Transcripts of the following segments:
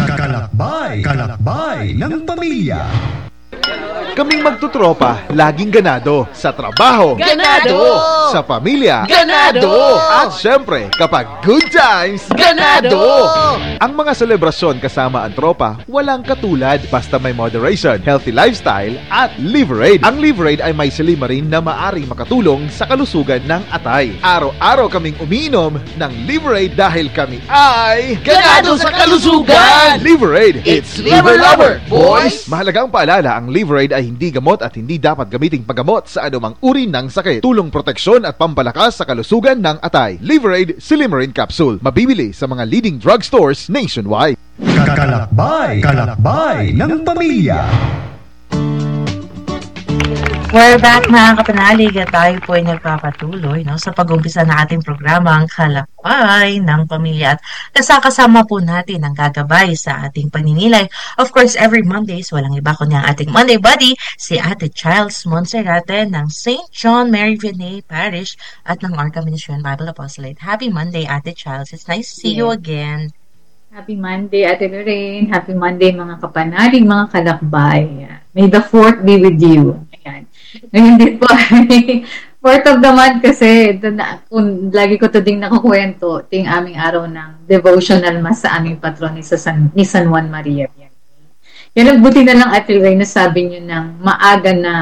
Kalakbay ng pamilya. Kaming magtutropa, laging ganado. Sa trabaho, ganado. Sa pamilya, ganado. At syempre, kapag good times, ganado. Ang mga selebrasyon kasama ang tropa, walang katulad. Basta may moderation, healthy lifestyle, at Liverade. Ang Liverade ay may silimarin na maaring makatulong sa kalusugan ng atay. Araw-araw kaming umiinom ng Liverade dahil kami ay ganado sa kalusugan! Liverade, It's Liver Lover, boys! Mahalagang paalala, ang Liverade ay hindi gamot at hindi dapat gamiting paggamot sa anumang uri ng sakit. Tulong proteksyon at pampalakas sa kalusugan ng atay. Liverade Silimarin Capsule. Mabibili sa mga leading drugstores nationwide. Kalakbay ng pamilya. We're back mga kapanalig at tayo po ay nagpapatuloy sa pag-umpisa ng ating programa ang Kalakbay ng Pamilya at kasama po natin ang gagabay sa ating paninilay. Of course, every Mondays, walang iba kundi ang ating Monday buddy, si Ate Childs Monserrate ng St. John Mary Vianney Parish at ng Arca Ministerial Bible Apostolate. Happy Monday, Ate Childs. It's nice to see you again. Happy Monday, Ate Lorraine. Happy Monday, mga kapanalig, mga kalakbay. May the 4th be with you. Ayan. Ngayon din po, 4th of the month kasi, lagi ko ito ding nakakwento, ito yung aming araw ng devotional mass sa aming patron ni San Juan Maria. Yan ang buti na lang, Ate Lorraine, na sabi nyo ng maaga na,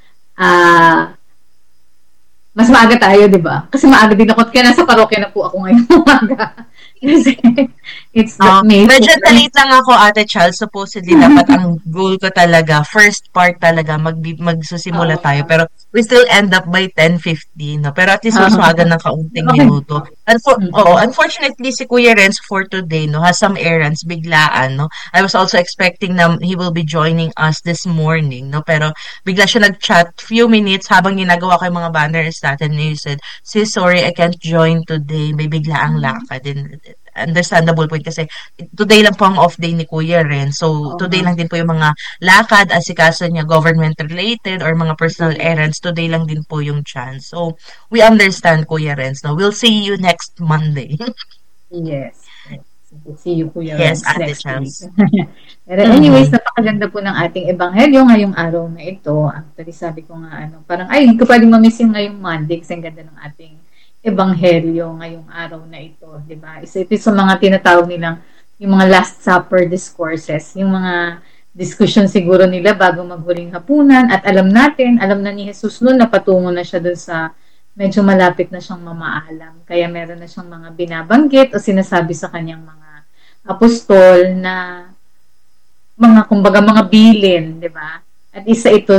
mas maaga tayo, di ba? Kasi maaga din ako, kaya nasa parokya na po ako ngayon umaga. It's the medyo late lang ako, Ate Charles. Supposedly, dapat ang goal ko talaga, first part talaga, magsusimula tayo. Pero we still end up by 10:15. No? Pero at least mas maaga ng kaunting minuto. Unfortunately, si Kuya Renz for today has some errands, biglaan. No? I was also expecting na he will be joining us this morning. No? Pero bigla siya nag-chat few minutes habang ginagawa ko yung mga banners natin. And he said, "Sis, sorry, I can't join today. May biglaang lakad." Understandable po kasi today lang po ang off day ni Kuya Ren. So, today lang din po yung mga lakad, asikaso niya, government-related or mga personal errands. Today lang din po yung chance. So, we understand, Kuya Ren. No? We'll see you next Monday. Yes. We'll see you, Kuya Ren, next week. Pero anyways, napakaganda po ng ating ebanghelyo ngayong araw na ito. Actually, sabi ko nga, parang, hindi ko pwedeng mamiss yung ngayong Monday kasi ang ganda ng ating ebanghelyo ngayong araw na ito, di ba? Ito sa mga tinatawag nilang yung mga Last Supper discourses, yung mga discussion siguro nila bago maghuling hapunan at alam na ni Jesus noon na patungo na siya dun sa medyo malapit na siyang mamaalam. Kaya meron na siyang mga binabanggit o sinasabi sa kanyang mga apostol na kumbaga mga bilin, di ba? At isa ito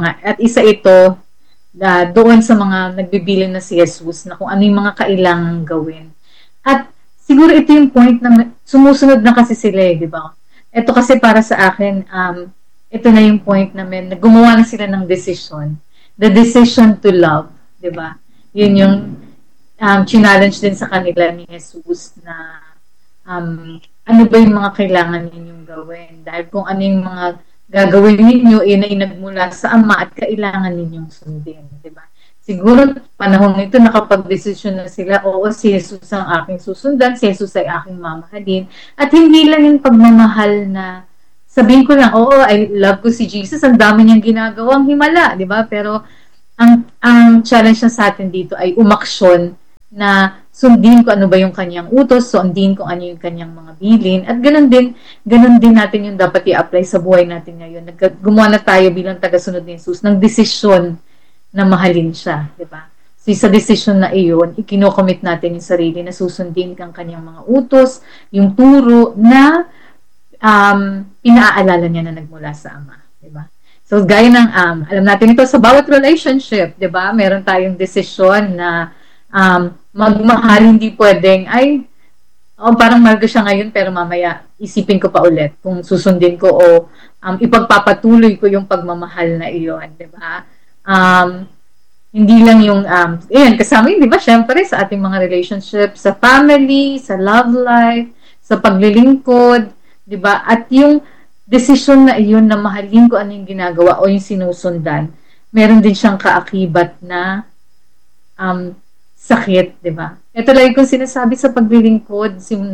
doon sa mga nagbibilin na si Jesus na kung ano yung mga kailangang gawin. At siguro ito yung point na sumusunod na kasi sila, di ba? Ito kasi para sa akin, ito na yung point na gumawa na sila ng decision. The decision to love, di ba? Yun yung challenge din sa kanila ni Jesus na ano ba yung mga kailangan ninyong gawin? Dahil kung ano yung mga gagawin ninyo, nagmula sa Ama at kailangan ninyong sundin, di ba? Siguro, panahon nito, nakapag-desisyon na sila, oo, si Jesus ang aking susundan, si Jesus ay aking mamahalin. At hindi lang yung pagmamahal na, sabihin ko lang, oo, I love ko si Jesus, ang dami niyang ginagawang himala, di ba? Pero, ang challenge na sa atin dito ay umaksyon na sundin ko ano ba yung kanyang utos, sundin ko ano yung kanyang mga bilin, at ganun din natin yung dapat i-apply sa buhay natin ngayon. Gumawa na tayo bilang tagasunod ni Jesus ng desisyon na mahalin siya, di ba? So, sa desisyon na iyon, ikinocommit natin yung sarili na susundin kang kanyang mga utos, yung turo na pinaalala niya na nagmula sa Ama, di ba? So, gaya ng, alam natin ito sa bawat relationship, di ba? Meron tayong desisyon na magmahal, hindi pwedeng, parang mahal ko siya ngayon, pero mamaya isipin ko pa ulit kung susundin ko o ipagpapatuloy ko yung pagmamahal na iyon, di ba? Hindi lang yung, kasama yun, di ba? Siyempre, sa ating mga relationship, sa family, sa love life, sa paglilingkod, di ba? At yung desisyon na iyon na mahalin ko ano yung ginagawa o yung sinusundan, meron din siyang kaakibat na sakit, di ba? Ito lagi kong sinasabi sa paglilingkod,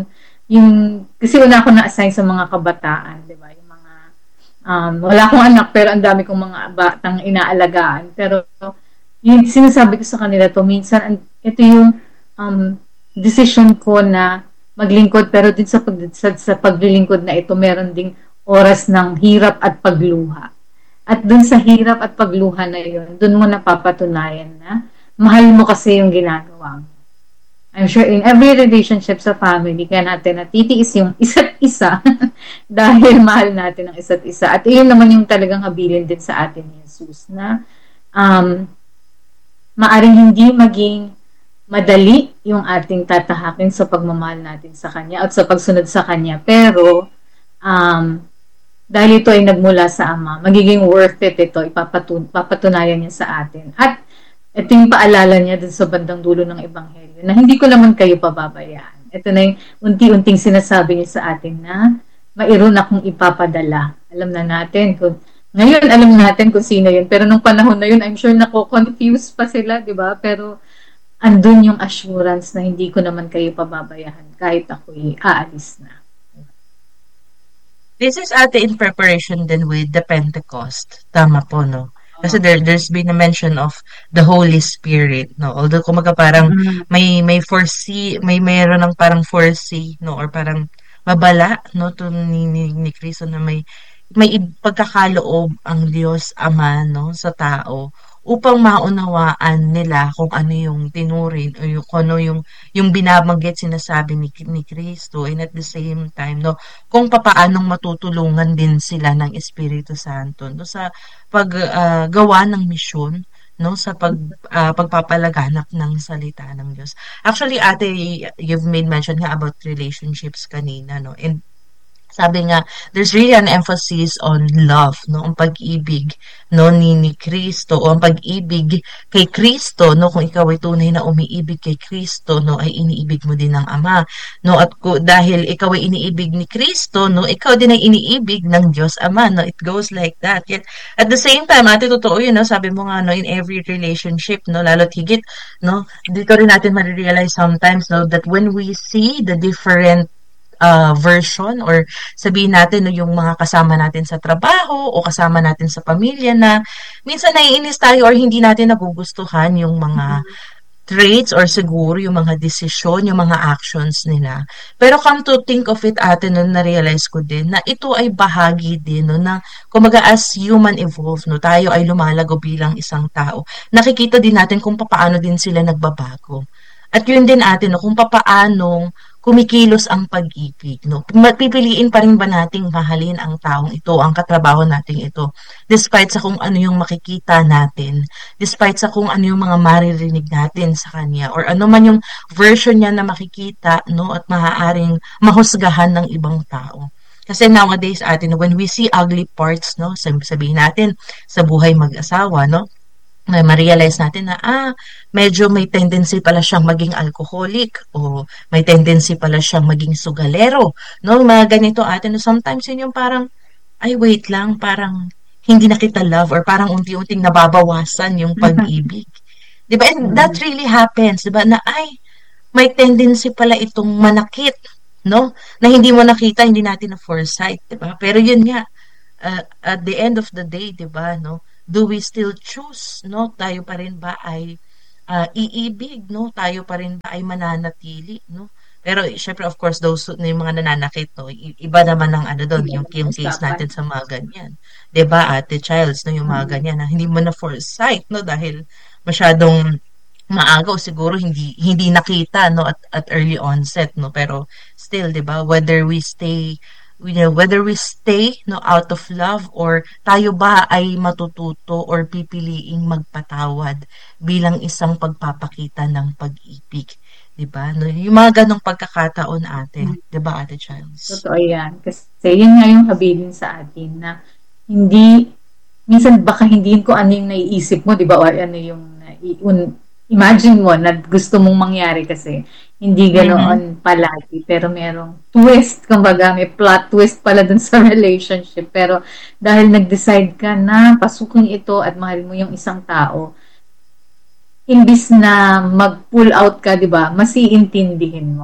kasi una ako na-assign sa mga kabataan, di ba? Yung mga, wala akong anak, pero ang dami kong mga batang inaalagaan. Pero, yung sinasabi ko sa kanila to, minsan, ito yung decision ko na maglingkod, pero din sa paglilingkod na ito, meron ding oras ng hirap at pagluha. At dun sa hirap at pagluha na yun, dun mo napapatunayan na mahal mo kasi yung ginagawa mo. I'm sure in every relationship sa family, kaya natin natitiis yung isa't isa dahil mahal natin ang isa't isa. At iyon naman yung talagang habilin din sa atin ni Jesus na maaring hindi maging madali yung ating tatahakin sa pagmamahal natin sa Kanya at sa pagsunod sa Kanya. Pero, dahil ito ay nagmula sa Ama, magiging worth it ito, papatunayan niya sa atin. At ito yung paalala niya dun sa bandang dulo ng Ebanghelyo, na hindi ko naman kayo pababayaan. Ito na yung unti-unting sinasabi niya sa atin na mayroon akong ipapadala. Alam na natin ngayon alam natin kung sino yun. Pero nung panahon na yun, I'm sure nako-confuse pa sila, di ba? Pero andun yung assurance na hindi ko naman kayo pababayaan kahit ako'y aalis na. This is ate in preparation then with the Pentecost. Tama po, no? Kasi there's been a mention of the Holy Spirit, no? Although kumaga parang may meron ng parang foresee, no? Or parang babala, no? To ni Cristo na may pagkakaloob ang Diyos Ama, no? Sa tao upang maunawaan nila kung ano yung tinurin o kung ano yung binabanggit sinasabi ni Cristo, and at the same time, no, kung papaanong matutulungan din sila ng Espiritu Santo, no, sa paggawa ng misyon, no, sa pagpapalaganap ng salita ng Diyos. Actually, ate, you've made mention nga about relationships kanina, no, and sabi nga, there's really an emphasis on love, no, ang pag-ibig, no, ni Kristo, o ang pag-ibig kay Kristo, no, kung ikaw ay tunay na umiibig kay Kristo, no, ay iniibig mo din ng Ama, no, at dahil ikaw ay iniibig ni Kristo, no, ikaw din ay iniibig ng Diyos Ama, no, it goes like that. Yet, at the same time, ate, totoo yun, no, sabi mo nga, no, in every relationship, no, lalo't higit, no, dito rin natin ma-realize sometimes, no, that when we see the different version, or sabihin natin, no, yung mga kasama natin sa trabaho o kasama natin sa pamilya na minsan naiinis tayo or hindi natin nagugustuhan yung mga traits or siguro yung mga desisyon, yung mga actions nila. Pero come to think of it, ate, no, na-realize ko din na ito ay bahagi din, no, na kumaga as human evolve, no, tayo ay lumalago bilang isang tao. Nakikita din natin kung paano din sila nagbabago. At yun din, ate, no, kung paanong kumikilos ang pag-ibig, no? Pipiliin pa rin ba nating mahalin ang taong ito, ang katrabaho nating ito, despite sa kung ano yung makikita natin, despite sa kung ano yung mga maririnig natin sa kanya, or ano man yung version niya na makikita, no, at maaaring mahusgahan ng ibang tao. Kasi nowadays, ate, no, when we see ugly parts, no, sabihin natin sa buhay mag-asawa, no, ma-realize natin na medyo may tendency pala siyang maging alcoholic, o may tendency pala siyang maging sugalero, no, mga ganito, ate, no, sometimes yun yung parang ay wait lang, parang hindi na kita love, or parang unti-unting nababawasan yung pag-ibig. 'Di ba? And that really happens, 'di ba? Na ay may tendency pala itong manakit, no, na hindi mo nakita, hindi natin na foresight, 'di ba? Pero yun nga, at the end of the day, 'di ba, no, do we still choose, no? Tayo pa rin ba ay iibig, no? Tayo pa rin ba ay mananatili, no? Pero syempre, of course, those yung mga nananakit, no, iba naman ang ano doon, yung case natin sa mga ganyan. 'Di ba, ate Childs, no, yung mga ganyan na hindi mo na foresight, no, dahil masyadong maaga o siguro hindi nakita, no, at early onset, no, pero still, 'di ba, whether we stay, no, out of love, or tayo ba ay matututo or pipiliing magpatawad bilang isang pagpapakita ng pag-ibig, 'di ba? No, yung mga ganong pagkakataon, ate, 'di ba, ate Charles? Totoo 'yan. Kasi yun nga yung habilin sa atin na hindi minsan baka hindi ko ano yung naiisip mo, 'di ba? Or ano yung imagine mo na gusto mong mangyari, kasi hindi ganoon palagi, pero merong twist, kumbaga may plot twist pala dun sa relationship, pero dahil nag-decide ka na pasukin ito at mahal mo yung isang tao, imbis na mag-pull out ka, di ba, masiintindihin mo.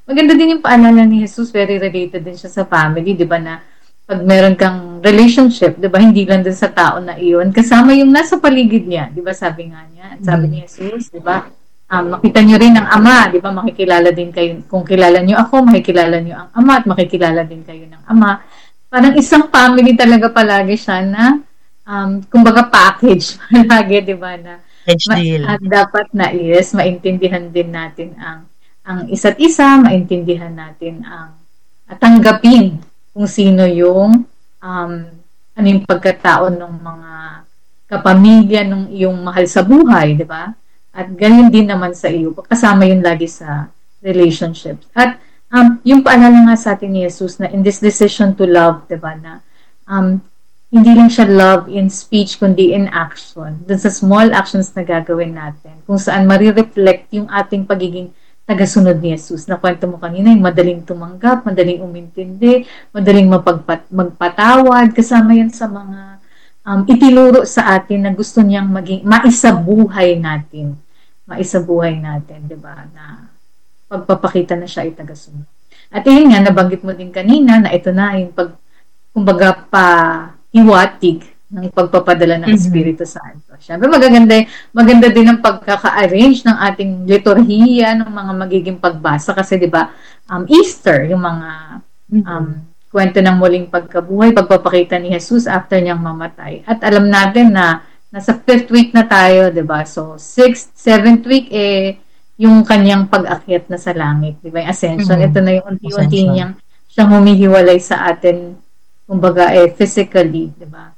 maganda din yung paalala ni Jesus, very related din siya sa family, di ba, na pag meron kang relationship, di ba, hindi lang din sa tao na iyon, kasama yung nasa paligid niya, di ba, sabi nga niya, sabi ni Jesus, di ba, makita nyo rin ang ama, di ba, makikilala din kayo, kung kilala nyo ako, makikilala nyo ang ama, at makikilala din kayo ng ama. Parang isang family talaga palagi siya na, kumbaga package palagi, di ba, na at dapat na maintindihan din natin ang isa't isa, maintindihan natin at tanggapin kung sino yung ano yung pagkatao ng mga kapamilya ng iyong mahal sa buhay, di ba? At ganyan din naman sa iyo, kasama yun lagi sa relationships. At yung paalala nga sa atin ni Jesus na in this decision to love, di ba, na hindi lang siya love in speech, kundi in action. Dun sa small actions na gagawin natin, kung saan marireflect yung ating pagiging tagasunod ni Jesus. Na kwento mo kanina, yung madaling tumanggap, madaling umintindi, madaling magpatawad, kasama yan sa mga itinuro sa atin na gusto niyang maging maisabuhay natin. Maisabuhay natin, di ba? Na pagpapakita na siya ay tagasunod. At yun nga, nabanggit mo din kanina na ito na yung kumbaga hiwatig ng pagpapadala ng Espiritu Santo. Siyempre, maganda din ang pagkaka-arrange ng ating liturhiya, ng mga magiging pagbasa. Kasi, di ba, Easter, yung mga kwento ng muling pagkabuhay, pagpapakita ni Jesus after niyang mamatay. At alam natin na nasa 5th week na tayo, di ba? So, 6th, 7th week, yung kanyang pag-akyat na sa langit, di ba? Yung ascension. Ito na yung unti-unti siyang humihiwalay sa atin, kumbaga physically, di ba?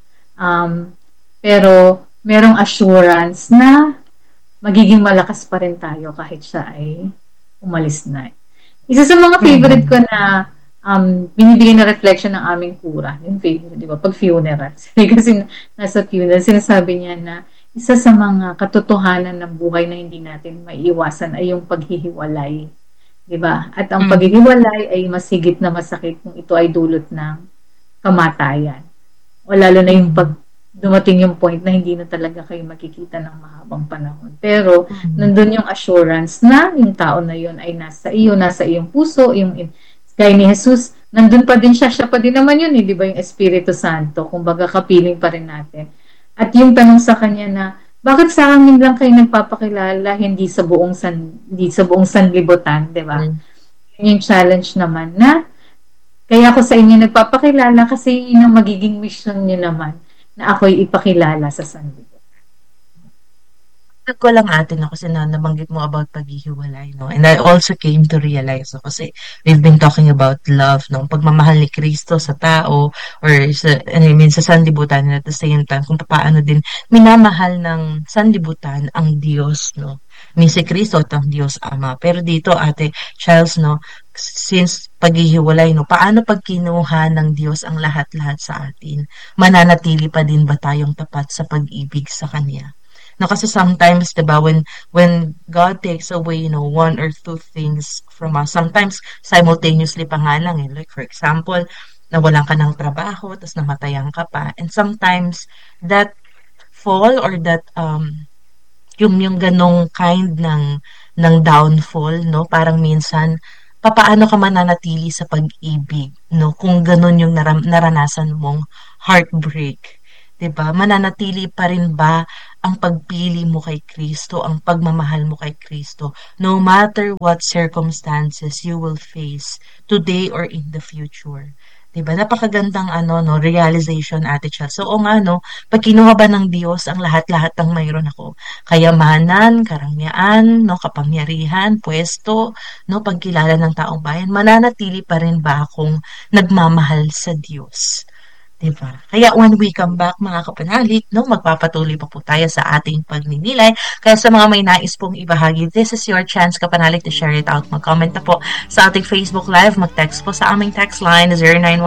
Pero merong assurance na magiging malakas pa rin tayo kahit siya ay umalis na. Isa sa mga favorite ko na binibigyan na reflection ng aming kura, yung favorite, di ba? Pag funeral. Kasi nasa funeral, sinasabi niya na isa sa mga katotohanan ng buhay na hindi natin maiiwasan ay yung paghihiwalay. Di ba? At ang paghihiwalay ay mas higit na masakit kung ito ay dulot ng kamatayan. O lalo na yung pag dumating yung point na hindi na talaga kayo makikita ng mahabang panahon. Pero, nandun yung assurance na yung tao na yun ay nasa iyong puso, yung kaya ni Jesus, nandun pa din siya pa din naman yun, di ba yung Espiritu Santo, kumbaga kapiling pa rin natin. At yung tanong sa kanya na, bakit sa amin lang kayo nagpapakilala, hindi sa buong sanlibutan, di ba? Yung challenge naman na, kaya ako sa inyo nagpapakilala kasi yun ang magiging mission niyo naman na ako'y ipakilala sa sanlibutan. Ko lang atin kasi nabanggit mo about paghihiwalay, no? And I also came to realize, kasi we've been talking about love, no? Pagmamahal ni Kristo sa tao or sa sanlibutan, and at the same time kung paano din minamahal ng sanlibutan ang Diyos, no? Ni si Kristo at ang Diyos Ama. Pero dito, Ate Charles, no, since paghihiwalay, no, paano pag kinuha ng Diyos ang lahat-lahat sa atin? Mananatili pa din ba tayong tapat sa pag-ibig sa Kanya? No, kasi sometimes, diba, when God takes away, one or two things from us, sometimes simultaneously pa nga lang, like for example, nawalan ka ng trabaho, tapos namatayan ka pa, and sometimes that fall or that yung ganong kind ng downfall, no, parang minsan papaano ka mananatili sa pag-ibig, no, kung ganon yung naranasan mong heartbreak. Diba? Mananatili pa rin ba ang pagpili mo kay Kristo, ang pagmamahal mo kay Kristo, no matter what circumstances you will face today or in the future? Diba? Napakagandang realization, Ate Chel. So, pag kinuha ba ng Diyos ang lahat-lahat ng mayroon ako, kayamanan, karangyaan, kapangyarihan, pwesto, pagkilala ng taong bayan, mananatili pa rin ba akong nagmamahal sa Diyos? Diba? Kaya when we come back, mga kapanalig, magpapatuloy pa po tayo sa ating pagninilay. Kaya sa mga may nais pong ibahagi, this is your chance, kapanalig, to share it out. Mag-comment na po sa ating Facebook Live. Mag-text po sa aming text line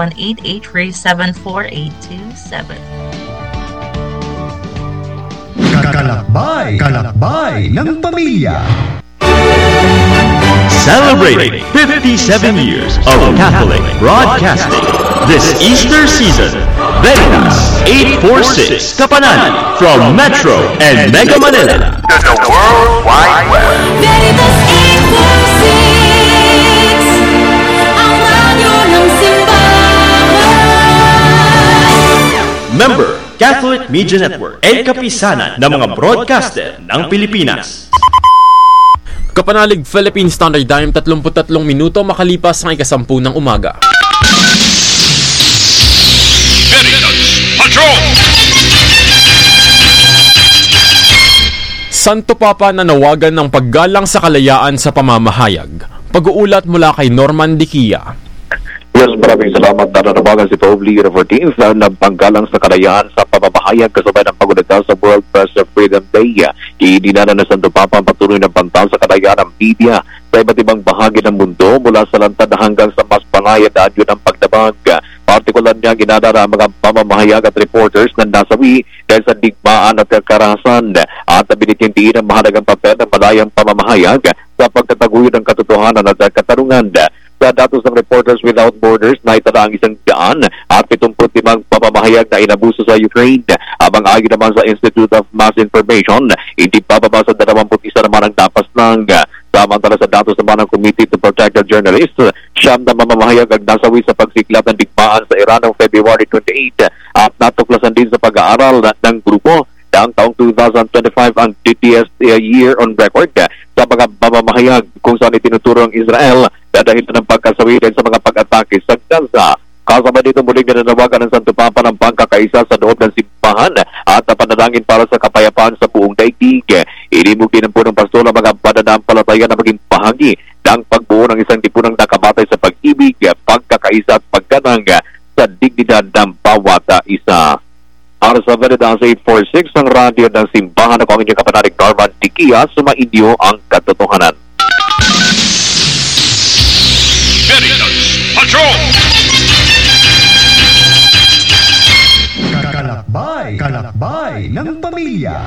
0918-837-4827. Kalakbay ng pamilya. Celebrating 57 years of Catholic broadcasting this Easter season. Veritas 846 Kapanan from Metro and Mega Manila to the World Wide Web. Veritas 846 Catholic Media Network and kapisanan ng mga broadcaster ng Pilipinas. Kapanalig Philippine Standard Time, 33 minuto makalipas ang 10 ng umaga. Patrol! Santo Papa nanawagan ng paggalang sa kalayaan sa pamamahayag. Pag-uulat mula kay Norman Diquia. Yes, maraming salamat na nanawagan si Pope Leo XIV na panggalang sa kalayaan sa pamamahayag kasabay ng pagunita sa World Press Freedom Day. Iininanan na Santo Papa ang patuloy ng banta sa kalayaan ng media sa iba't ibang bahagi ng mundo mula sa lantad hanggang sa mas pangayan na anyo ng pagdamag. Partikular niya ginadara ang mga pamamahayag at reporters na nasawi dahil sa digmaan at karahasan at binitindiin ang mahalagang papel ng malayang pamamahayag sa pagtataguyod ng katotohanan at katarungan. Sa datos ng Reporters Without Borders na itala ang 100 at 75 pamamahayag na inabuso sa Ukraine. Habang ayon naman sa Institute of Mass Information, hindi pababa sa 21 naman ang dapas lang. Samantala sa datos naman ng Committee to Protect the Journalists, 9 na mamamahayag ang nasawi sa pagsiklab ng digmaan sa Iran noong February 28 at natuklasan din sa pag-aaral ng grupo ang taong 2025 ang DTS year on record sa mga mamamahayag kung saan itinuturo ang Israel dahil ng pagkasawi din sa mga pag-atake sa Gaza. Kasama dito muling nananawagan ng Santo Papa ng pagkakaisa sa loob ng simbahan at panalangin para sa kapayapaan sa buong daigdig. Inimog din ng punong pastor ang mga pananampalataya na maging bahagi ng pagbuo ng isang lipunang nakabatay sa pag-ibig, pagkakaisa at pagganang sa dignidad ng bawat isa. Para sa Veritas 846 ng radyo ng simbahan, ako ang inyong kapanalig Norman Diquia, sumainyo ang katotohanan. Veritas Patrol! Kalakbay ng pamilya.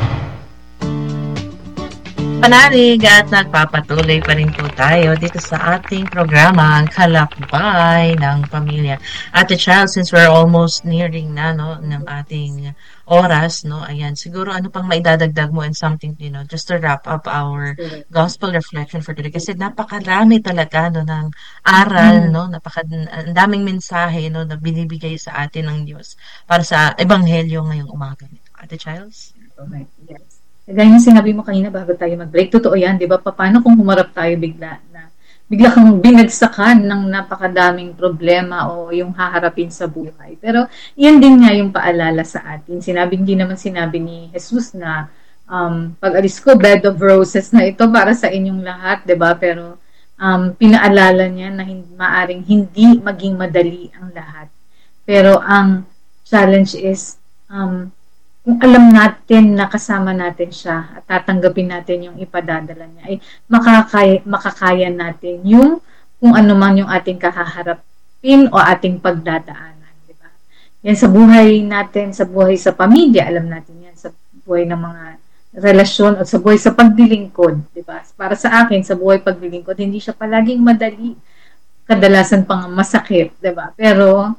Panalig at nagpapatuloy pa rin po tayo dito sa ating programa, ang Kalakbay ng Pamilya. Ate Child, since we're almost nearing na ng ating oras, ayan, siguro ano pang maidadagdag mo and something, just to wrap up our gospel reflection for today. Kasi napakarami talaga ng aral, ang daming mensahe na binibigay sa atin ng Diyos para sa ebanghelyo ngayong umaga nito. Ate Childs? Yes. Gaya ng sinabi mo kanina bago tayo mag-break, totoo yan, di ba? Paano kung humarap tayo bigla kang binagsakan ng napakadaming problema o yung haharapin sa buhay. Pero yan din nga yung paalala sa atin. Sinabi ni Jesus na pag-alis ko, bed of roses na ito para sa inyong lahat, di ba? Pero pinaalala niya na maaring hindi maging madali ang lahat. Pero ang challenge is kung alam natin na kasama natin siya at tatanggapin natin yung ipadadala niya, ay makakaya natin yung kung ano man yung ating kahaharapin o ating pagdadaanan, di ba? Yan sa buhay natin, sa buhay sa pamilya, alam natin yan, sa buhay ng mga relasyon at sa buhay sa paglilingkod, di ba? Para sa akin, sa buhay paglilingkod, hindi siya palaging madali, kadalasan pang masakit, di ba? Pero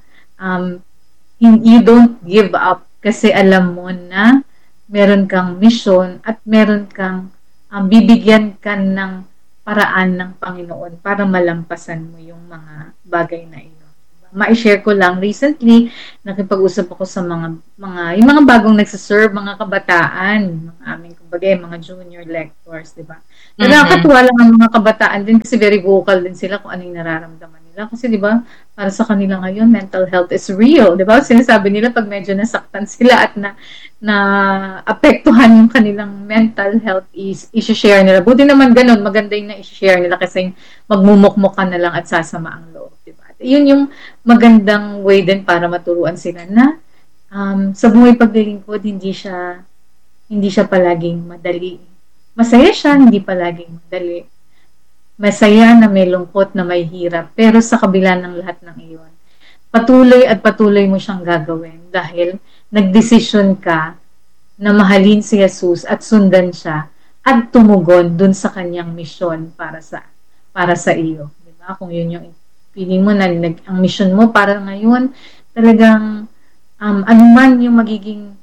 you don't give up kasi alam mo na meron kang mission at meron kang bibigyan ka ng paraan ng Panginoon para malampasan mo yung mga bagay na ito. Ma-share ko lang, recently, nakipag-usap ako sa yung mga bagong nagsaserve, mga kabataan, mga junior lectors, di ba? Nakakatuwa lang ang mga kabataan din kasi very vocal din sila kung ano yung nararamdaman nila. Kasi di ba, para sa kanila ngayon, mental health is real. Di ba? Sinasabi nila pag medyo nasaktan sila at na apektuhan yung kanilang mental health i-share nila. Buti naman ganun, maganda yung na-share nila kasi magmumukmukan na lang at sasama ang loob. Di ba? Yun yung magandang way din para maturuan sila na sa buhay paglilingkod, hindi siya palaging madali. Masaya siya, hindi palaging madali. Masaya na may lungkot, na may hirap, pero sa kabila ng lahat ng iyon, patuloy mo siyang gagawin dahil nagdesisyon ka na mahalin si Jesus at sundan siya at tumugon dun sa kanyang misyon para sa iyo. Diba? Kung yun yung feeling mo na ang mission mo para ngayon, talagang anuman yung magiging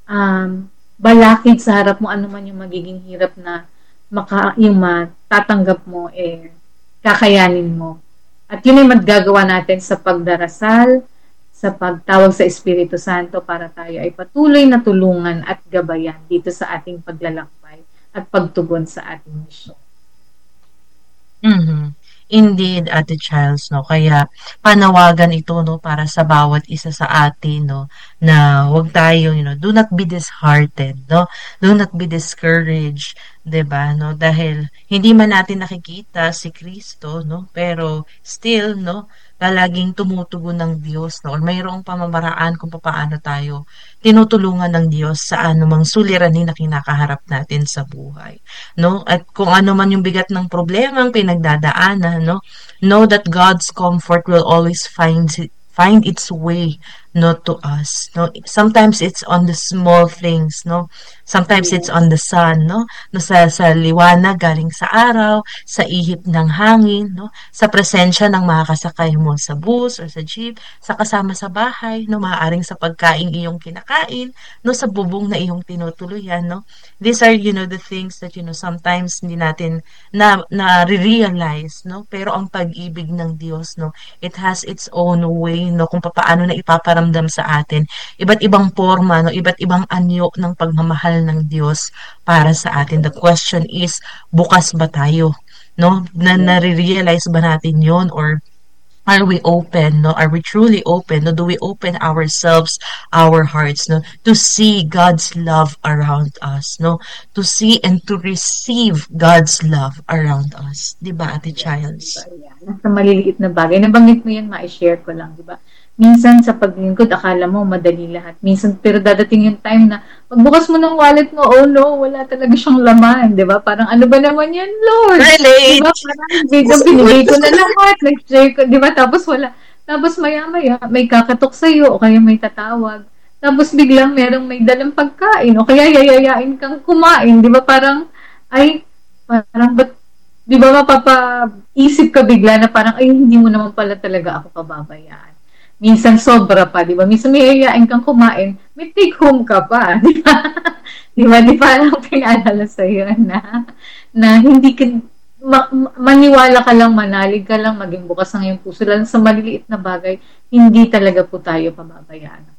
balakid sa harap mo, anuman yung magiging hirap na yung matatanggap mo, kakayanin mo. At yun ay magagawa natin sa pagdarasal, sa pagtawag sa Espiritu Santo para tayo ay patuloy na tulungan at gabayan dito sa ating paglalakbay at pagtugon sa ating misyon. Mhm. Indeed, Ate Charles, no? Kaya panawagan ito, no, para sa bawat isa sa atin, no, na huwag tayo, do not be disheartened, no? Do not be discouraged, 'di ba, no? Dahil hindi man natin nakikita si Kristo, no, pero still, no, laging tumutugon ng Diyos, no, or mayroong pamamaraan kung paano tayo tinutulungan ng Diyos sa anumang suliranin na kinakaharap natin sa buhay, no? At kung ano man yung bigat ng problema ang pinagdadaanan, no, know that God's comfort will always find its way, no, to us, no. Sometimes it's on the small things, no. Sometimes it's on the sun, no, sa liwanag galing sa araw, sa ihip ng hangin, no, sa presensya ng mga kasakay mo sa bus or sa jeep, sa kasama sa bahay, no, maaaring sa pagkain iyong kinakain, no, sa bubong na iyong tinutuluyan, no. These are, the things that, sometimes hindi natin na-realize, no, pero ang pag-ibig ng Diyos, no, it has its own way, no, kung paano na ipaparamdam sa atin iba't ibang forma, no, iba't ibang anyo ng pagmamahal ng Diyos para sa atin. The question is, bukas ba tayo, no? Na-realize ba natin yon, or are we open, no? Are we truly open, no? Do we open ourselves, our hearts, no, to see God's love around us, no? To see and to receive God's love around us. 'Di ba, Ate Childs? Nasa maliliit na bagay. Nabanggit mo yan, ma-share ko lang, 'di ba? Minsan sa paglingkod, akala mo madali lahat. Minsan, pero dadating yung time na pagbukas mo ng wallet mo, oh no, wala talaga siyang laman, di ba? Parang ano ba naman yan, Lord? Relate! Diba? Parang binigay ko na lahat, nag-share ko, di ba? Tapos wala. Tapos maya-maya, may kakatok sa'yo, o kaya may tatawag. Tapos biglang merong may dalang pagkain, o kaya yayayain kang kumain, di ba? Parang, ba't, di ba mapapaisip ka bigla na parang, hindi mo naman pala talaga ako pababayaan. Minsan sobra pa, di ba? Minsan may ayayain kang kumain, may take home ka pa, di ba? Di ba? Di pa lang pinaalala sa'yo na hindi ka, maniwala ka lang, manalig ka lang, maging bukas ang iyong puso, lang sa maliliit na bagay, hindi talaga po tayo pababayaan.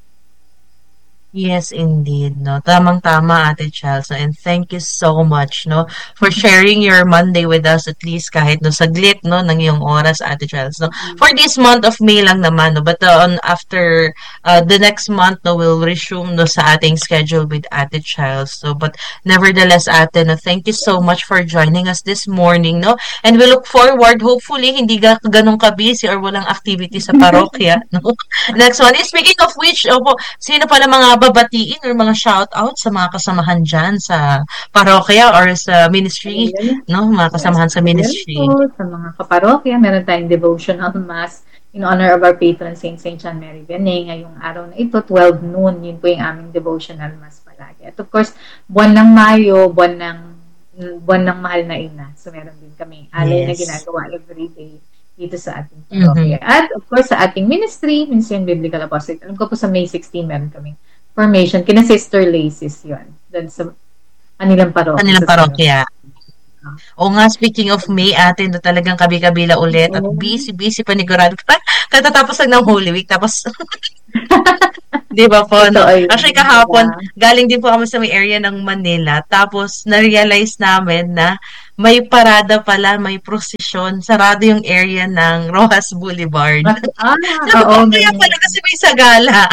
Yes, indeed, no. Tamang-tama, Ate Charles, and thank you so much, no, for sharing your Monday with us, at least kahit no saglit, no, ng iyong oras, Ate Charles, no. For this month of May lang naman, no, but after the next month, no, we'll resume, no, sa ating schedule with Ate Charles. So, but nevertheless, Ate, no, thank you so much for joining us this morning, no, and we look forward, hopefully, hindi ganun ka-busy or walang activity sa parokya, no. Next one is, speaking of which, sino pala mga babatiin or mga shout-out sa mga kasamahan dyan sa parokya or sa ministry, no? Mga kasamahan sa ministry. Sa mga kaparokya, meron tayong devotional mass in honor of our patron Saint John Mary Vianney. Ngayong araw na ito, 12 noon, yun po yung aming devotional mass palagi. At of course, buwan ng Mayo, buwan ng Mahal na Ina. So meron din kami alay na ginagawa every day dito sa ating parokya. At of course, sa ating ministry Biblical Apostolate. Alam ko po sa May 16, meron kaming formation. Kina Sister Laces yun. Doon sa kanilang parokya. O nga, speaking of May, Ate, no, talagang kabi-kabila ulit at busy panigurado. Katatapos lang ng Holy Week. Tapos, di ba po? No? Actually, kahapon, galing din po kami sa may area ng Manila. Tapos, na-realize namin na may parada pala, may prosesyon. Sarado yung area ng Rojas Boulevard. Kaya pala kasi may sagala.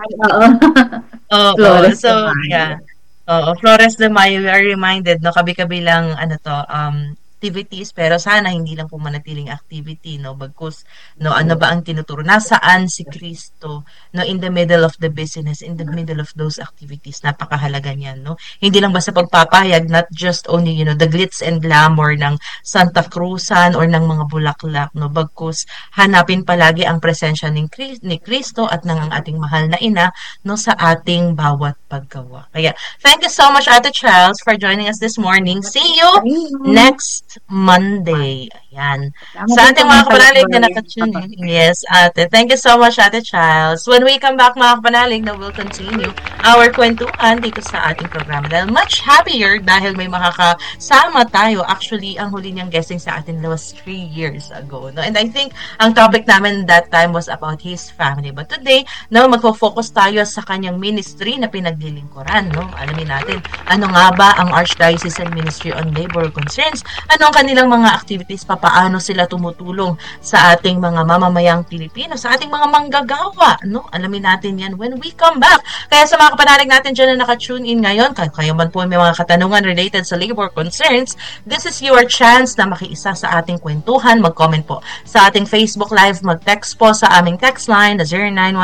Flores so, yeah. Flores de Mayo, we are reminded, no, kabi-kabilang, activities, pero sana hindi lang po manatiling activity, no, bagkus, no, ano ba ang tinuturo? Nasaan si Kristo, no, in the middle of the business, in the middle of those activities, napakahalaga niyan, no? Hindi lang basta pagpapayag, not just only, the glitz and glamour ng Santa Cruzan or ng mga bulaklak, no, bagkus, hanapin palagi ang presensya ni Kristo at ng ating mahal na ina, no, sa ating bawat paggawa. Kaya, thank you so much, Ate Charles, for joining us this morning. See you next next Monday. Ayan. Sa ating mga kapanalig na nakatune in. Yes, ate. Thank you so much, Ate Charles. When we come back, mga kapanalig, na we'll continue our kwentuhan dito sa ating programa. Dahil much happier dahil may makakasama tayo. Actually, ang huli niyang guesting sa atin was 3 years ago. No? And I think ang topic namin that time was about his family. But today, no, magfo-focus tayo sa kanyang ministry na pinaglilingkuran. No? Alamin natin, ano nga ba ang Archdiocesan Ministry on Labor Concerns? Ano ang kanilang mga activities? Paano sila tumutulong sa ating mga mamamayang Pilipino, sa ating mga manggagawa, no? Alamin natin yan when we come back. Kaya sa mga kapanalig natin dyan na naka-tune in ngayon, kayo man po may mga katanungan related sa labor concerns, this is your chance na makiisa sa ating kwentuhan. Mag-comment po sa ating Facebook Live, mag-text po sa aming text line na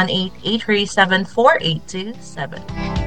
0918-837-4827.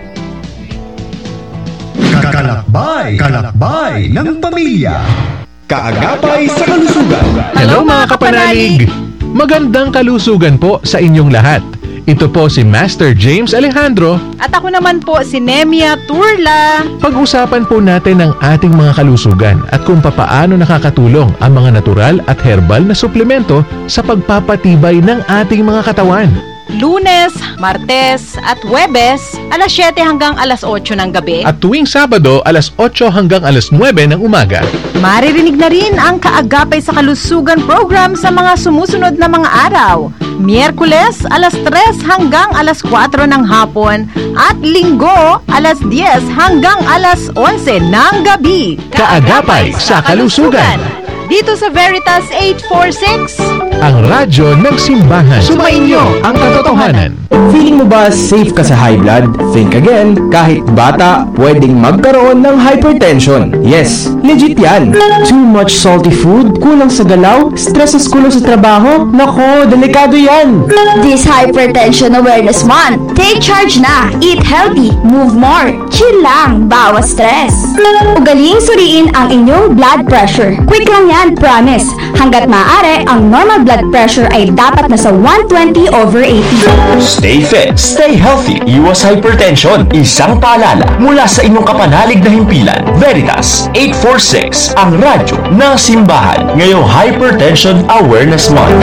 Kalakbay ng pamilya. Kaagapay sa kalusugan. Hello mga kapanalig! Magandang kalusugan po sa inyong lahat. Ito po si Master James Alejandro. At ako naman po si Nemia Turla. Pag-usapan po natin ang ating mga kalusugan at kung papaano nakakatulong ang mga natural at herbal na suplemento sa pagpapatibay ng ating mga katawan. Lunes, Martes at Huwebes, alas 7 hanggang alas 8 ng gabi. At tuwing Sabado, alas 8 hanggang alas 9 ng umaga. Maririnig na rin ang Kaagapay sa Kalusugan program sa mga sumusunod na mga araw. Miyerkules, alas 3 hanggang alas 4 ng hapon at Linggo, alas 10 hanggang alas 11 ng gabi. Kaagapay sa Kalusugan. Dito sa Veritas 846. Ang radyo ng simbahan. Sumainyo ang katotohanan. Feeling mo ba safe ka sa high blood? Think again. Kahit bata, pwedeng magkaroon ng hypertension. Yes, legit yan. Too much salty food, kulang sa galaw, stress sa school o sa trabaho. Nako, delikado yan. This Hypertension Awareness Month. Take charge na. Eat healthy. Move more. Chill lang. Bawas stress. Ugaling suriin ang inyong blood pressure. Quick lang yan, promise. Hanggat maaari, ang normal blood pressure ay dapat nasa 120/80. Stay fit, stay healthy, iwas hypertension. Isang paalala mula sa inyong kapanalig na himpilan. Veritas 846, ang radyo ng simbahan. Ngayong Hypertension Awareness Month.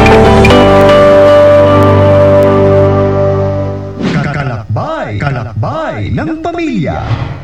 Kalakbay ng pamilya.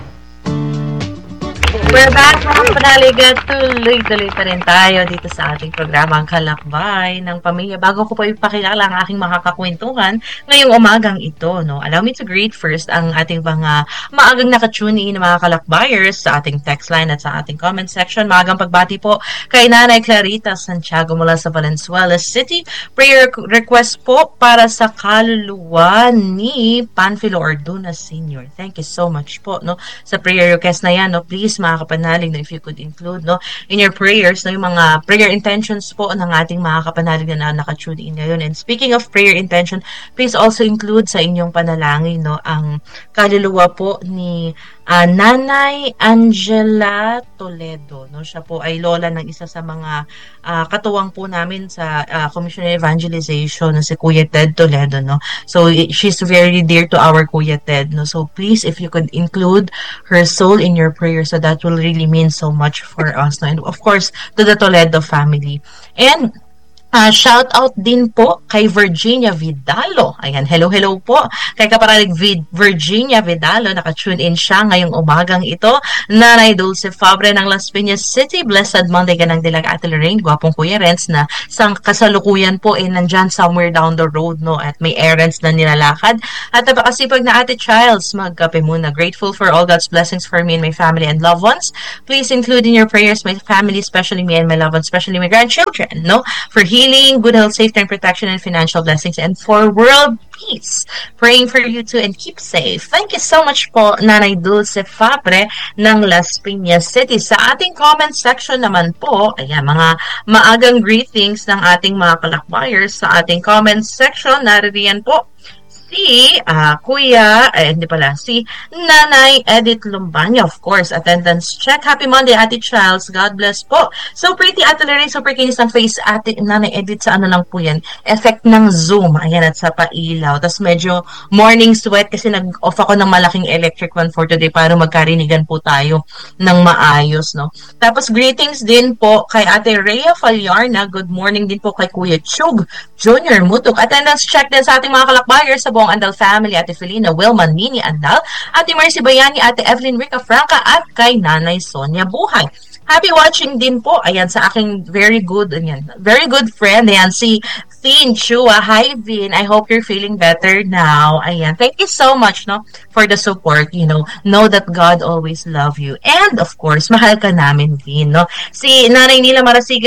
We're back mga kapanalig at tuloy-tuloy pa rin tayo dito sa ating programang Kalakbay ng Pamilya. Bago ko pa ipakilala ang aking makakakwentuhan ngayong umagang ito, no? Allow me to greet first ang ating mga maagang nakatune in na mga kalakbayers sa ating text line at sa ating comment section. Maagang pagbati po kay Nanay Clarita Santiago mula sa Valenzuela City. Prayer request po para sa kaluluwa ni Panfilo Orduna Sr. Thank you so much po, no? Sa prayer request na yan, no? Please mga kapanalig, no, if you could include, no, in your prayers, no, yung mga prayer intentions po ng ating mga kapanalig na nakatune in ngayon. And speaking of prayer intention, please also include sa inyong panalangin, no, ang kaluluwa po ni Nanay Angela Toledo, no. Siya po ay lola ng isa sa mga katuwang po namin sa Commission on Evangelization, no, si Kuya Ted Toledo, no. So she's very dear to our Kuya Ted, no. So please, if you could include her soul in your prayer, so that will really mean so much for us, no? And of course to the Toledo family. And shout out din po kay Virginia Vidalo. Ayan, hello po. Kay kapanalig Virginia Vidalo, nakatune in siya ngayong umagang ito. Nanay Dulce Fabre ng Las Piñas City. Blessed Monday ka ng Dilag Ate Lorraine. Gwapong Kuya Renz na sang kasalukuyan po nandyan somewhere down the road, no? At may errands na nilalakad. At napakasipag na Ate Childs, magkape muna. Grateful for all God's blessings for me and my family and loved ones. Please include in your prayers my family, especially me and my loved ones, especially my grandchildren, no? For healing, good health, safety, and protection, and financial blessings, and for world peace. Praying for you too and keep safe. Thank you so much po, Nanay Dulce Fabre ng Las Piñas City. Sa ating comment section naman po, ayan, mga maagang greetings ng ating mga kalakbayers sa ating comment section. Naririyan po si Nanay Edith Lumbanya, of course, attendance check. Happy Monday, Ate Charles. God bless po. So pretty, Ate Lorraine, super kinis ng face, Ate Nanay Edith, sa ano lang po yan, effect ng Zoom, ayan, at sa pailaw. Tapos medyo morning sweat kasi nag-off ako ng malaking electric one for today para magkarinigan po tayo ng maayos, no? Tapos greetings din po kay Ate Rhea Falyarna. Good morning din po kay Kuya Chug Junior Mutuk. Attendance check din sa ating mga kalakbayers sa buong Andal family, Ate Felina, Wilman, Nini Andal, Ate Mercy Bayani, Ate Evelyn Rica Franca, at kay Nanay Sonia Buhay. Happy watching din po, ayan, sa aking very good friend, ayan, si Vin Chua. Hi, Vin. I hope you're feeling better now. Ayan, thank you so much, no, for the support, know that God always love you. And, of course, mahal ka namin, Vin, no. Si Nanay Nila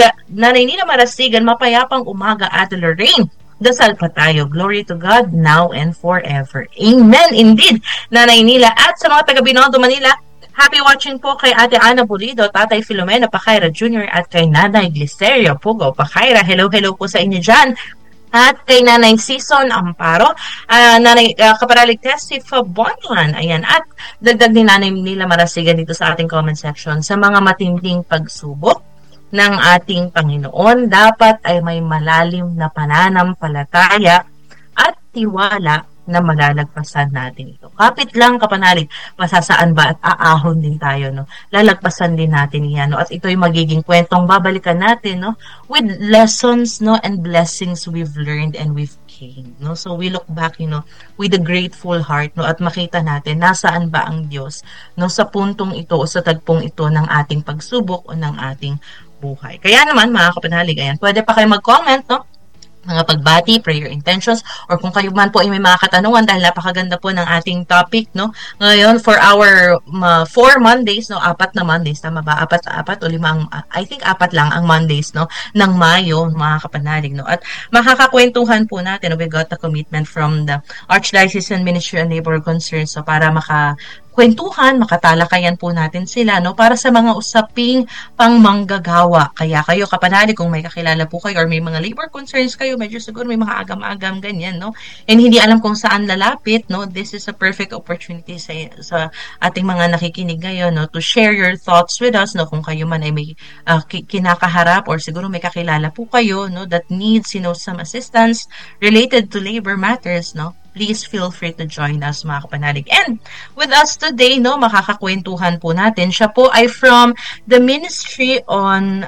Marasigan, mapayapang umaga, Ate Lorraine. Dasal pa tayo. Glory to God now and forever. Amen. Indeed, Nanay Nila. At sa mga taga-Binondo, Manila, happy watching po kay Ate Ana Pulido, Tatay Filomena Pacaira Jr. at kay Nanay Glicerio Pugo Pacaira. Hello po sa inyo dyan. At kay Nanay Season Amparo, Nanay Kaparalig Tessie Fabonyan. Ayan. At dagdag ni Nanay Nila Marasigan dito sa ating comment section, sa mga matinding pagsubok ng ating Panginoon, dapat ay may malalim na pananampalataya at tiwala na malalagpasan natin ito. Kapit lang, kapanalig, masasaan ba at aahon din tayo, no? Lalagpasan din natin yan, no? At ito'y magiging kwentong babalikan natin, no? With lessons, no? And blessings we've learned and we've gained, no? So we look back, with a grateful heart, no? At makita natin, nasaan ba ang Diyos, no? Sa puntong ito o sa tagpong ito ng ating pagsubok o ng ating buhay. Kaya naman, mga kapanalig, ayan, pwede pa kayo mag-comment, no? Mga pagbati, prayer intentions, or kung kayo man po ay may mga katanungan dahil napakaganda po ng ating topic, no? Ngayon, for our 4 Mondays, no? 4 na Mondays, tama ba? 4 o 5, I think 4 lang ang Mondays, no? Ng Mayo, mga kapanalig, no? At makakakwentuhan po natin, we got a commitment from the Archdiocesan Ministry on Labor Concerns, so para kwentuhan, makatalakayan po natin sila, no, para sa mga usaping pangmanggagawa. Kaya kayo, kapanalig, kung may kakilala po kayo or may mga labor concerns kayo, medyo siguro may mga agam-agam ganyan, no, and hindi alam kung saan lalapit, no, this is a perfect opportunity sa ating mga nakikinig ngayon, no, to share your thoughts with us, no, kung kayo man ay may kinakaharap or siguro may kakilala po kayo, no, that needs, some assistance related to labor matters, no, please feel free to join us, mga kapanalig. And with us today, no, makakakwentuhan po natin. Siya po ay from the Ministry on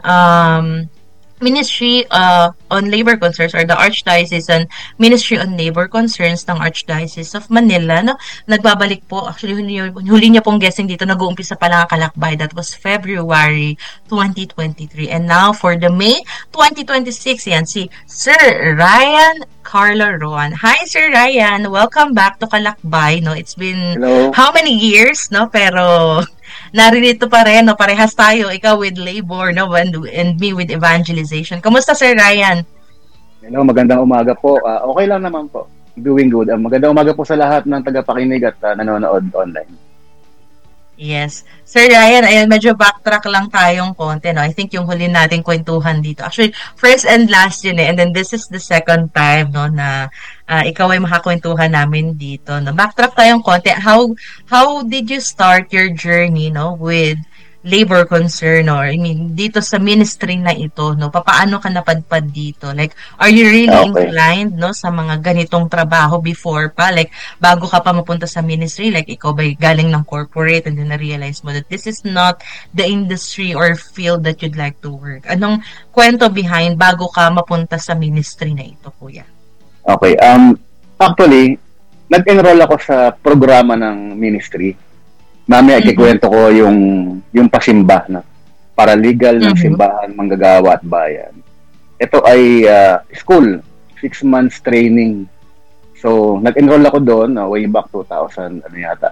Labor Concerns, or the Archdiocesan Ministry on Labor Concerns ng Archdiocese of Manila, no? Nagbabalik po, actually huli niya pong guessing dito, nag-uumpisa pa lang ang kalakbay. That was February 2023. And now for the May 2026, yan si Sir Ryan Carlo Roan. Hi, Sir Ryan. Welcome back to Kalakbay, no? It's been how many years, no? Pero naririto pa rin, no? Parehas tayo, ikaw with labor, no? And me with evangelization. Kamusta, Sir Ryan? Hello, magandang umaga po. Okay lang naman po. Doing good. Magandang umaga po sa lahat ng tagapakinig at nanonood online. Yes. Sir Ryan, ayan, medyo backtrack lang tayong konti, no? I think yung huli nating kwentuhan dito. Actually, first and last yun, and then this is the second time, no, na ikaw ay makakwentuhan namin dito, no? Backtrack tayong konti. How did you start your journey, no, with labor concern, or dito sa ministry na ito, no? Papaano ka napadpad dito? Like, are you really inclined, no, sa mga ganitong trabaho before pa? Like, bago ka pa mapunta sa ministry, like, ikaw ba galing ng corporate and then na-realize mo that this is not the industry or field that you'd like to work? Anong kwento behind bago ka mapunta sa ministry na ito, kuya? Okay. Actually, nag-enroll ako sa programa ng ministry. Mamaya ikikwento ko yung pasimba na paralegal ng simbahan, manggagawa at bayan. Ito ay school, 6 months training. So, nag-enroll ako doon way back 2006.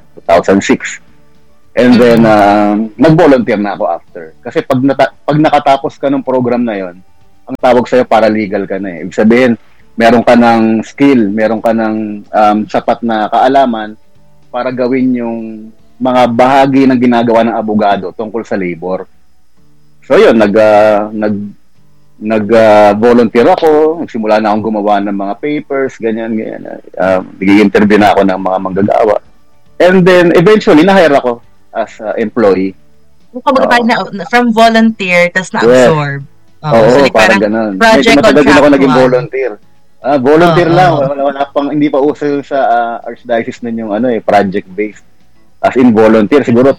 And then, nag-volunteer na ako after. Kasi pag nakatapos ka ng program na yon, ang tawag sa'yo paralegal ka na eh. Ibig sabihin, meron ka ng skill, meron ka ng sapat na kaalaman para gawin yung mga bahagi ng ginagawa ng abogado tungkol sa labor. So yun, nag-volunteer ako, nagsimula na akong gumawa ng mga papers, ganyan. Nag-i-interview na ako ng mga manggagawa. And then, eventually, na-hire ako as employee. From volunteer, tas na-absorb. Oo, so, parang ganun. Medyo matagal din ako naging volunteer. Volunteer lang. Wala pang, hindi pa uso sa Archdiocese nun yung project-based. As in volunteer, siguro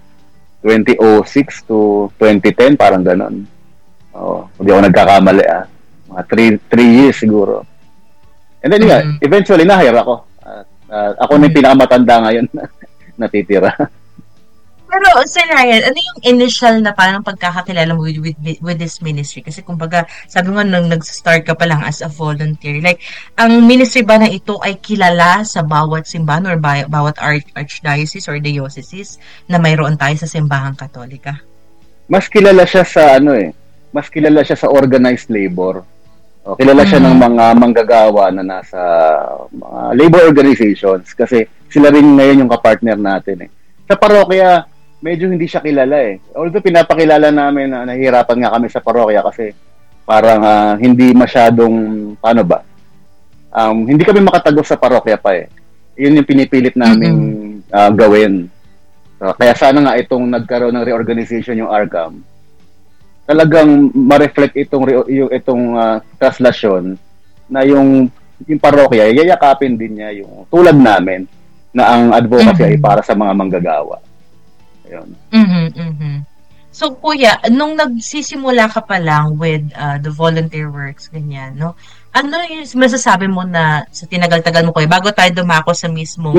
2006 to 2010, parang ganun. Hindi ako nagkakamali mga 3 years siguro. And then eventually na-hire ako. Ako na yung pinakamatanda ngayon na natitira. Pero Sir Ryan, ano yung initial na parang pagkakakilala mo with this ministry? Kasi kumbaga, sabi mo nung nag-start ka pa lang as a volunteer, like, ang ministry ba na ito ay kilala sa bawat simbahan or bawat archdiocese or diocese na mayroon tayo sa simbahang Katolika? Mas kilala siya sa mas kilala siya sa organized labor. Kilala siya ng mga manggagawa na nasa mga labor organizations kasi sila rin ngayon yung kapartner natin. Sa parokya, medyo hindi siya kilala Although pinapakilala namin na nahihirapan nga kami sa parokya kasi parang hindi masyadong, paano ba? Hindi kami makatagos sa parokya pa Yun yung pinipilit namin gawin. Kaya sana nga itong nagkaroon ng reorganization yung ARCAM, talagang ma-reflect itong translasyon na yung parokya, yayakapin din niya yung tulad namin na ang advocacy ay para sa mga manggagawa. Ayun. So, Kuya, nung nagsisimula ka pa lang with the volunteer works, ganyan, no? Ano yung masasabi mo na sa tinagal-tagal mo, Kuya, bago tayo dumako sa mismong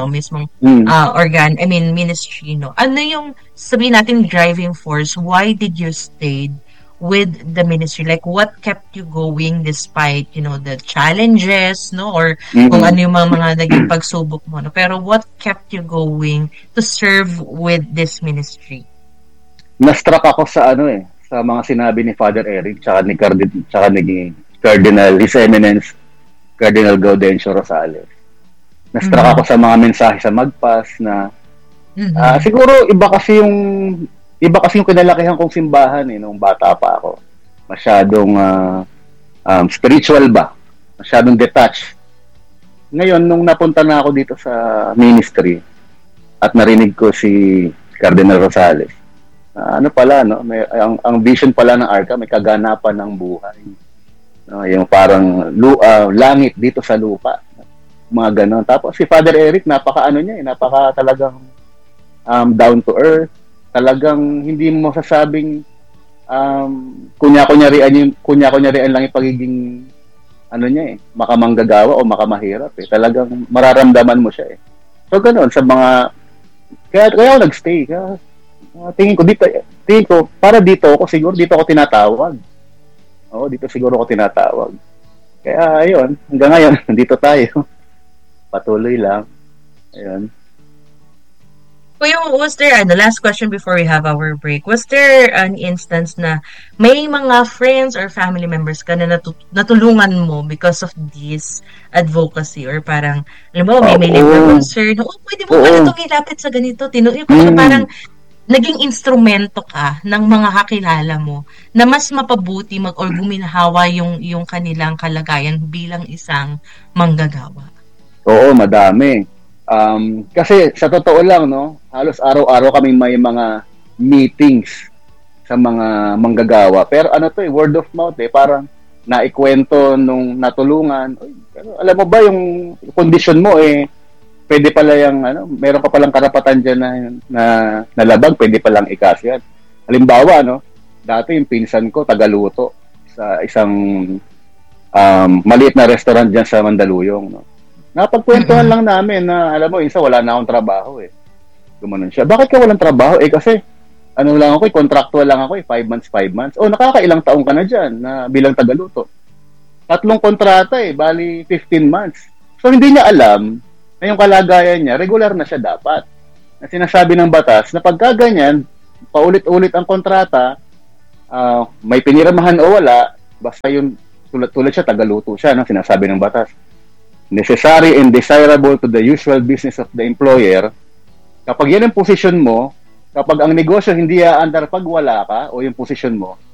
ministry, no? Ano yung, sabihin natin, driving force? Why did you stay with the ministry? Like, what kept you going despite, the challenges, no? Or kung ano yung mga naging pagsubok mo, no? Pero what kept you going to serve with this ministry? Na-struck ako sa sa mga sinabi ni Father Eric tsaka ni Cardinal, His Eminence Cardinal Gaudencio Rosales. Na-struck ako sa mga mensahe sa Magpas na siguro iba kasi yung kinalakihan kong simbahan nung bata pa ako. Masyadong spiritual ba? Masyadong detached. Ngayon, nung napunta na ako dito sa ministry at narinig ko si Cardinal Rosales, ang vision pala ng ARCA, may kaganapan ng buhay. Yung parang langit dito sa lupa. Mga ganon. Tapos si Father Eric, napaka talagang down to earth. Talagang hindi mo sasabing kunya-kunyarian lang yung pagiging makamanggagawa o makamahirap Talagang mararamdaman mo siya So ganon sa mga kaya ako nagstay. Tingin ko para dito ako tinatawag. Dito siguro ako tinatawag. Kaya ayun, hanggang ngayon nandito tayo. Patuloy lang. Ayun. Kuya, was there, last question before we have our break, was there an instance na may mga friends or family members ka na natulungan mo because of this advocacy or parang, alam mo, may labor concern, pwede mo pala itong ilapit sa ganito, parang naging instrumento ka ng mga kakilala mo na mas mapabuti or guminhawa yung kanilang kalagayan bilang isang manggagawa? Oo, madami. Kasi sa totoo lang, halos araw-araw kaming may mga meetings sa mga manggagawa. Pero word of mouth parang naikwento nung natulungan. Alam mo ba yung condition mo pwede pala meron ka palang karapatan dyan na nalabag, pwede palang ikas yan. Halimbawa, dati yung pinsan ko, tagaluto sa isang maliit na restaurant dyan sa Mandaluyong, Napagkwentuhan lang namin na, alam mo, isa wala na akong trabaho Gumanon siya. Bakit ka walang trabaho? Kasi, lang ako, contractual lang ako 5 months. Nakakailang taong ka na dyan na bilang tagaluto. 3 kontrata bali 15 months. So, hindi niya alam na yung kalagayan niya, regular na siya dapat. Na sinasabi ng batas na pagka ganyan, paulit-ulit ang kontrata, may piniramahan o wala, basta yun, tulad siya, tagaluto siya, sinasabi ng batas. Necessary and desirable to the usual business of the employer. Kapag yan ang posisyon mo, kapag ang negosyo hindi aandar pag wala ka, o yung posisyon mo,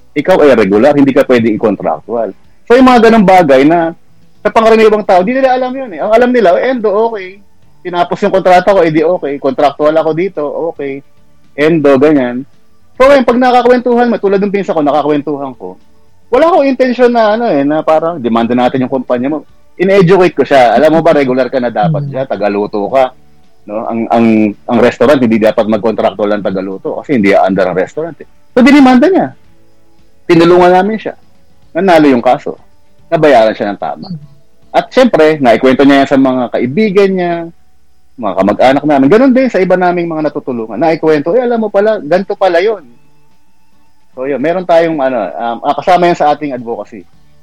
ikaw ay regular, hindi ka pwedeng i-contractual. So yung mga ganong bagay na sa pangkaraniwang tao, di nila alam yun eh. Ang alam nila, endo, okay. Tinapos yung kontrata ko, edi okay. Contractual ako dito, okay. Endo, ganyan. So ngayon, pag nakakwentuhan mo, tulad ng pinsa ko, nakakwentuhan ko, wala akong intention na na parang demanda natin yung kumpanya mo. In-educate ko siya. Alam mo ba, regular ka na dapat siya, tagaluto ka. No? Ang restaurant, hindi dapat mag-contractual lang tagaluto kasi hindi under ang restaurant. So, dinimanda niya. Tinulungan namin siya. Nanalo yung kaso. Nabayaran siya ng tama. At syempre, naikwento niya yan sa mga kaibigan niya, mga kamag-anak namin. Ganon din sa iba naming mga natutulungan. Naikwento, alam mo pala, ganito pala yun. So, yun, meron tayong, kasama yan sa ating advocacy.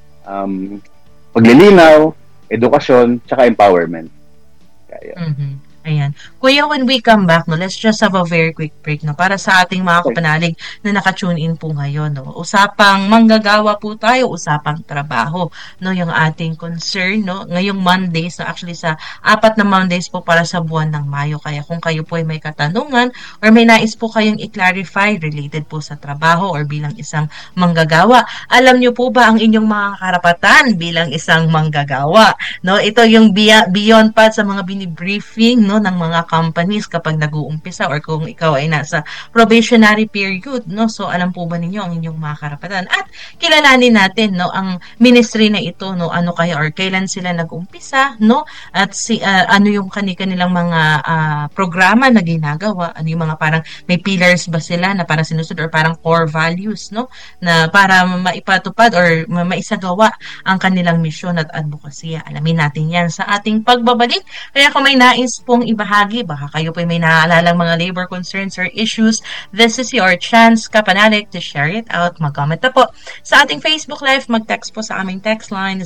Paglilinaw, edukasyon, tsaka empowerment. Kaya, Ayan. Kuya, when we come back, let's just have a very quick break, para sa ating mga kapanalig na naka-tune in po ngayon, Usapang manggagawa po tayo, usapang trabaho, yung ating concern, ngayong Mondays, actually sa 4 na Mondays po para sa buwan ng Mayo. Kaya kung kayo po ay may katanungan or may nais po kayong i-clarify related po sa trabaho or bilang isang manggagawa, alam nyo po ba ang inyong mga karapatan bilang isang manggagawa? Ito yung beyond pa sa mga binibriefing, ng mga companies kapag nag-uumpisa or kung ikaw ay nasa probationary period, So, alam po ba ninyo ang inyong mga karapatan? At kilalanin natin, ang ministry na ito, ano kaya or kailan sila nag-umpisa, At ano yung kanilang mga programa na ginagawa, ano yung mga parang may pillars ba sila na parang sinusunod or parang core values, Na para maipatupad or maisagawa ang kanilang misyon at advocacy. Alamin natin yan sa ating pagbabalik. Kaya kung may nais pong ibahagi, baka kayo po may naalalang mga labor concerns or issues, this is your chance, kapanalig, to share it out. Mag-comment na po sa ating Facebook Live, mag-text po sa aming text line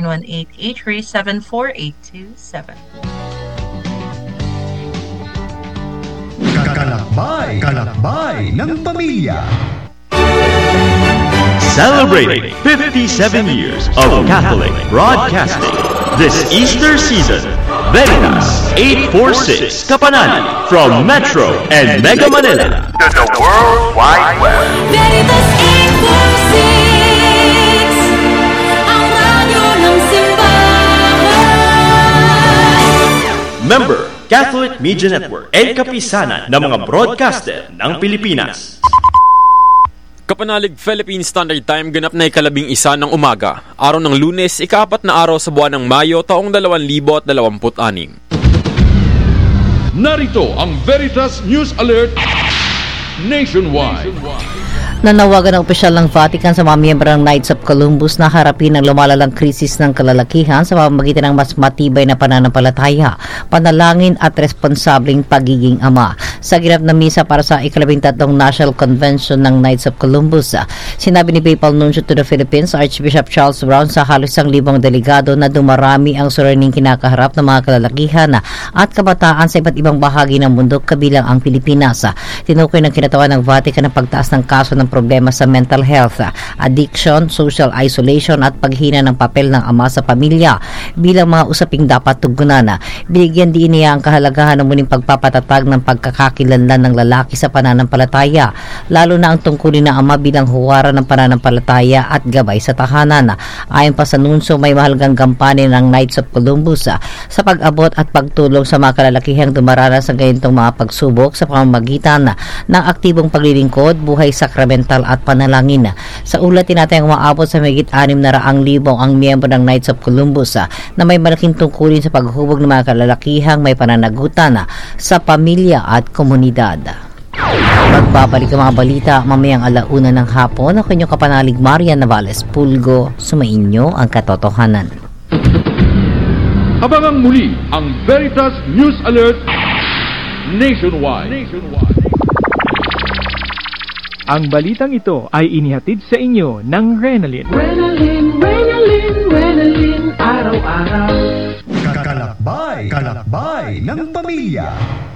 0918-837-4827. Kalakbay ng pamilya. Celebrating 57 years of Catholic Broadcasting this Easter season. Veritas 846 Kapanan from Metro and Mega Manila to the World Wide Web. Veritas 846 ang radyo ng simbahan. Member Catholic Media Network and kapisanan ng mga broadcaster ng Pilipinas. Kapanalig Philippine Standard Time, ganap na 12:00 ng umaga. Araw ng Lunes, ika-4 na araw sa buwan ng Mayo, taong 2026. Narito ang Veritas News Alert Nationwide. Nanawagan ang opisyal ng Vatican sa mga miyembro ng Knights of Columbus na harapin ang lumalalang krisis ng kalalakihan sa pamamagitan ng mas matibay na pananampalataya, panalangin at responsabling pagiging ama. Sa ginap na misa para sa 13th National Convention ng Knights of Columbus, sinabi ni Papal Nuncio to the Philippines, Archbishop Charles Brown, sa halos 1,000 delegado na dumarami ang suliraning kinakaharap ng mga kalalakihan at kabataan sa iba't ibang bahagi ng mundo kabilang ang Pilipinas. Tinukoy ng kinatawan ng Vatican ang pagtaas ng kaso ng problema sa mental health, addiction, social isolation at paghina ng papel ng ama sa pamilya bilang mga usaping dapat tugunan. Binigyan din niya ang kahalagahan ng muling pagpapatatag ng pagkakakilanlan ng lalaki sa pananampalataya, lalo na ang tungkulin ng ama bilang huwaran ng pananampalataya at gabay sa tahanan. Ayon pa sa nuncio, may mahalagang gampanin ng Knights of Columbus sa pag-abot at pagtulong sa mga kalalakihang dumaranas sa ganitong mga pagsubok sa pamamagitan ng aktibong paglilingkod, buhay sakramental at panalangin. Sa ulat tinatayang umaabot sa mahigit 600,000 ang miyembro ng Knights of Columbus na may malaking tungkulin sa paghubog ng mga kalalakihang may pananagutan sa pamilya at komunidad. Magbabalik ang mga balita mamayang 1:00 ng hapon. Ako inyong kapanalig Marian Navales Pulgo, sumainyo ang katotohanan. Abangang muli ang Veritas News Alert Nationwide. Ang balitang ito ay inihatid sa inyo ng Renalyn. Kalakbay ng pamilya.